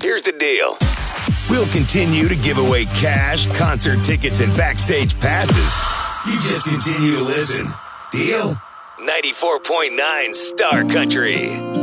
Here's the deal. We'll continue to give away cash, concert tickets, and backstage passes. You just continue to listen. Deal? 94.9 Star Country.